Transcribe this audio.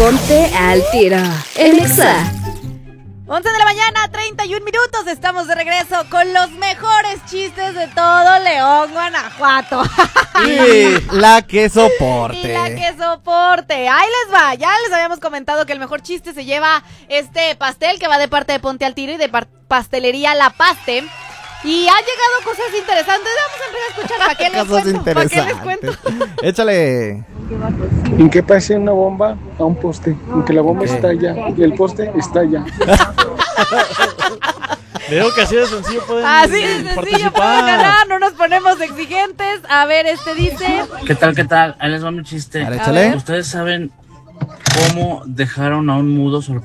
Ponte al tiro en Exa. 11 de la mañana, 31 minutos. Estamos de regreso con los mejores chistes de todo León, Guanajuato. Y la que soporte. Y la que soporte. Ahí les va. Ya les habíamos comentado que el mejor chiste se lleva este pastel que va de parte de Ponte al Tiro y de pastelería La Paste. Y han llegado cosas interesantes. Vamos a empezar a escuchar. ¿Para qué les Cosas cuento? ¿Para qué les interesantes. cuento? Échale. ¿En qué pasa una bomba a un poste? En que la bomba está allá y el poste está allá. Veo que así de sencillo pueden Así de sencillo participar. podemos ganar. No nos ponemos exigentes. A ver, dice. ¿Qué tal, qué tal? Ahí les va mi chiste. Vale, échale. ¿Ustedes saben cómo dejaron a un mudo sorprendido?